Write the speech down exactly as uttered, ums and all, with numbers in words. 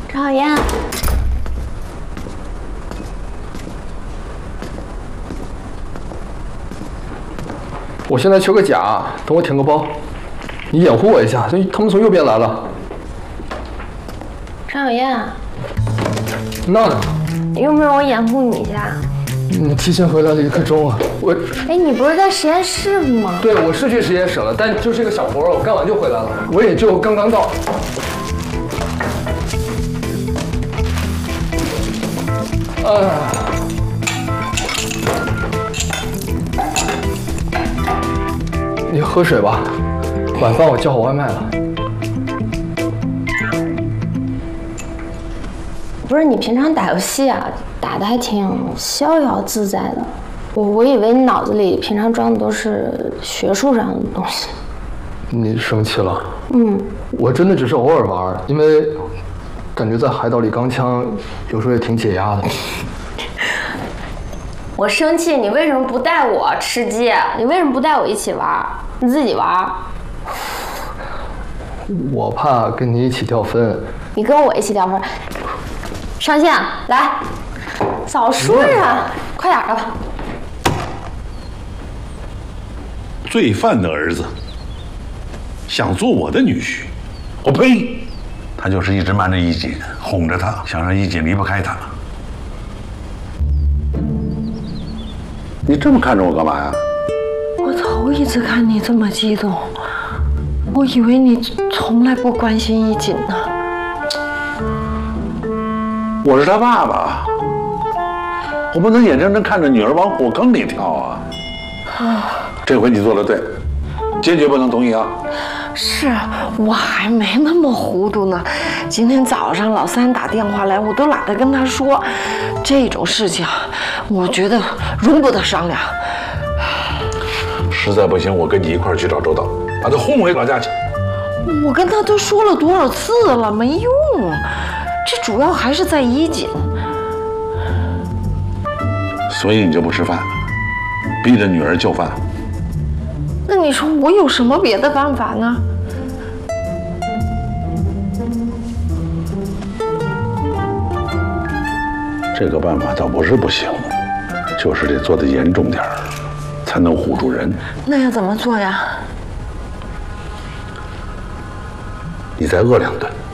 张小燕， 我现在缺个甲，等我舔个包，你掩护我一下。这他们从右边来了。 张小燕， 那呢？ 用不用我掩护你一下？ 你提前回来了一刻钟啊！我， 哎，你不是在实验室吗？ 对，我是去实验室了，但就这个小活，我干完就回来了。我也就刚刚到。啊！你喝水吧，晚饭我叫好外卖了。 不是你平常打游戏啊，打的还挺逍遥自在的。我我以为你脑子里平常装的都是学术上的东西。 你生气了？ 嗯， 我真的只是偶尔玩，因为感觉在海岛里钢枪有时候也挺解压的。 我生气，你为什么不带我吃鸡？你为什么不带我一起玩？你自己玩？ 我怕跟你一起掉分。 你跟我一起掉分。上线，来，早说呀，快点的吧。 罪犯的儿子想做我的女婿，我呸！他就是一直瞒着衣锦，哄着他，想让衣锦离不开他。你这么看着我干嘛呀？ 我头一次看你这么激动，我以为你从来不关心衣锦呢。 我是他爸爸，我不能眼睁睁看着女儿往火坑里跳啊！这回你做的对，坚决不能同意啊！ 是我还没那么糊涂呢。今天早上老三打电话来，我都懒得跟他说，这种事情，我觉得容不得商量。 实在不行，我跟你一块儿去找周导，把他轰回老家去。 我跟他都说了多少次了，没用。这主要还是在衣锦。 所以你就不吃饭，逼着女儿就范。 那你说我有什么别的办法呢？ 这个办法倒不是不行，就是得做得严重点儿，才能唬住人。 那要怎么做呀？ 你再饿两顿。